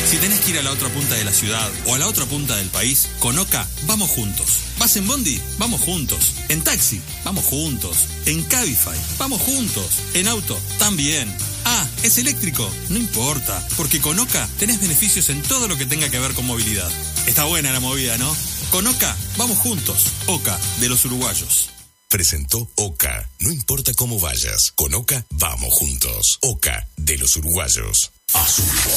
Si tenés que ir a la otra punta de la ciudad o a la otra punta del país, con Oca vamos juntos. ¿Vas en bondi? Vamos juntos. ¿En taxi? Vamos juntos. ¿En Cabify? Vamos juntos. ¿En auto? También. Ah, ¿es eléctrico? No importa, porque con Oca tenés beneficios en todo lo que tenga que ver con movilidad. Está buena la movida, ¿no? Con Oca vamos juntos. Oca, de los uruguayos. Presentó Oca. No importa cómo vayas, con Oca vamos juntos. Oca, de los uruguayos. Azul.